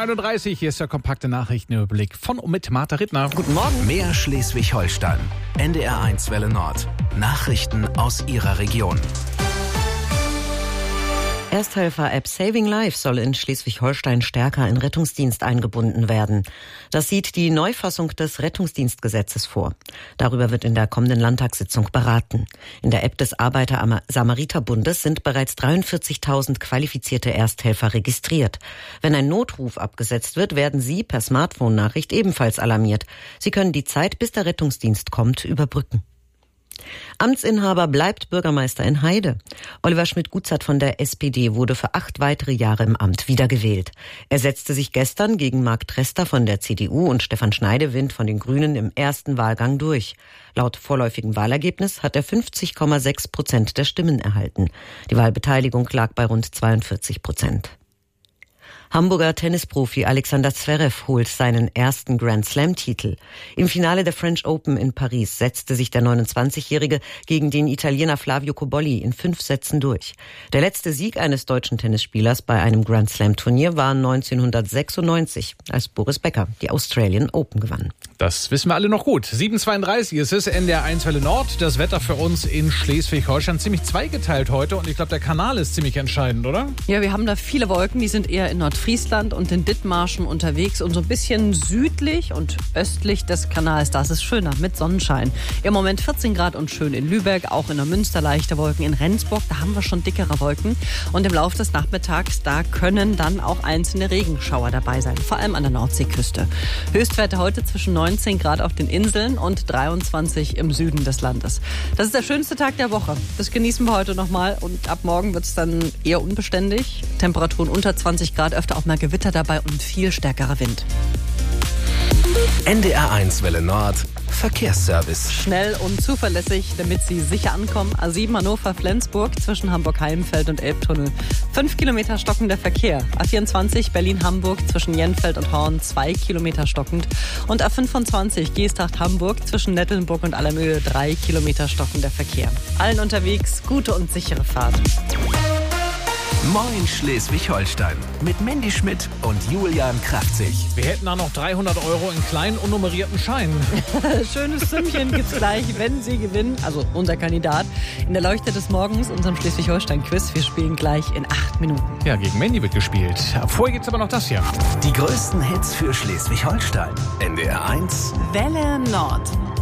7.31 Uhr, hier ist der kompakte Nachrichtenüberblick von und mit Martha Rittner. Guten Morgen. Mehr Schleswig-Holstein. NDR1 Welle Nord. Nachrichten aus Ihrer Region. Ersthelfer-App Saving Life soll in Schleswig-Holstein stärker in Rettungsdienst eingebunden werden. Das sieht die Neufassung des Rettungsdienstgesetzes vor. Darüber wird in der kommenden Landtagssitzung beraten. In der App des Arbeiter-Samariter-Bundes sind bereits 43.000 qualifizierte Ersthelfer registriert. Wenn ein Notruf abgesetzt wird, werden sie per Smartphone-Nachricht ebenfalls alarmiert. Sie können die Zeit, bis der Rettungsdienst kommt, überbrücken. Amtsinhaber bleibt Bürgermeister in Heide. Oliver Schmidt-Gutzert von der SPD wurde für 8 weitere Jahre im Amt wiedergewählt. Er setzte sich gestern gegen Marc Trester von der CDU und Stefan Schneidewind von den Grünen im ersten Wahlgang durch. Laut vorläufigem Wahlergebnis hat er 50,6% der Stimmen erhalten. Die Wahlbeteiligung lag bei rund 42%. Hamburger Tennisprofi Alexander Zverev holt seinen ersten Grand-Slam-Titel. Im Finale der French Open in Paris setzte sich der 29-Jährige gegen den Italiener Flavio Cobolli in 5 Sätzen durch. Der letzte Sieg eines deutschen Tennisspielers bei einem Grand-Slam-Turnier war 1996, als Boris Becker die Australian Open gewann. Das wissen wir alle noch gut. 7.32 Uhr, es ist NDR1 Welle Nord. Das Wetter für uns in Schleswig-Holstein ziemlich zweigeteilt heute. Und ich glaube, der Kanal ist ziemlich entscheidend, oder? Ja, wir haben da viele Wolken, die sind eher in Nordfriesland und in Dithmarschen unterwegs und so ein bisschen südlich und östlich des Kanals. Das ist schöner mit Sonnenschein. Im Moment 14 Grad und schön in Lübeck, auch in der Münster leichte Wolken. In Rendsburg, da haben wir schon dickere Wolken. Und im Laufe des Nachmittags, da können dann auch einzelne Regenschauer dabei sein, vor allem an der Nordseeküste. Höchstwerte heute zwischen 19 Grad auf den Inseln und 23 im Süden des Landes. Das ist der schönste Tag der Woche. Das genießen wir heute nochmal und ab morgen wird es dann eher unbeständig. Temperaturen unter 20 Grad, öfter auch mal Gewitter dabei und viel stärkerer Wind. NDR1 Welle Nord. Verkehrsservice. Schnell und zuverlässig, damit Sie sicher ankommen. A7 Hannover-Flensburg zwischen Hamburg-Heimfeld und Elbtunnel. 5 Kilometer stockender Verkehr. A24 Berlin-Hamburg zwischen Jenfeld und Horn 2 Kilometer stockend. Und A25 Geesthacht-Hamburg zwischen Nettelnburg und Allermöhe 3 Kilometer stockender Verkehr. Allen unterwegs gute und sichere Fahrt. Moin Schleswig-Holstein mit Mandy Schmidt und Julian Kraftzig. Wir hätten da noch 300 Euro in kleinen unnummerierten Scheinen. Schönes Sümmchen gibt's gleich, wenn Sie gewinnen. Also unser Kandidat in der Leuchte des Morgens, unserem Schleswig-Holstein-Quiz. Wir spielen gleich in 8 Minuten. Ja, gegen Mandy wird gespielt. Vorher gibt's aber noch das hier. Die größten Hits für Schleswig-Holstein. NDR1 Welle Nord.